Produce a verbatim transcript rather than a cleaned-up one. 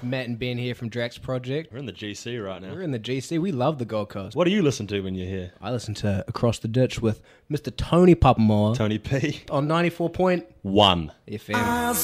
Matt and Ben here from Drax Project. We're in the G C right now. We're in the G C. We love the Gold Coast. What do you listen to when you're here? I listen to Across the Ditch with Mister Tony Papamoa Tony P. on ninety-four point One. F M.